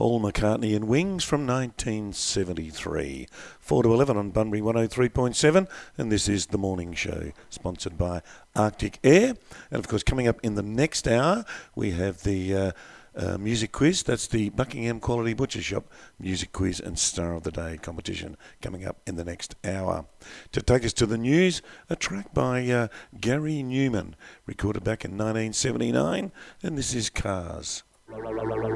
Paul McCartney and Wings from 1973. 4 to 11 on Bunbury 103.7, and this is The Morning Show, sponsored by Arctic Air. And of course, coming up in the next hour, we have the music quiz. That's the Buckingham Quality Butcher Shop music quiz and Star of the Day competition coming up in the next hour. To take us to the news, a track by Gary Newman, recorded back in 1979, and this is Cars.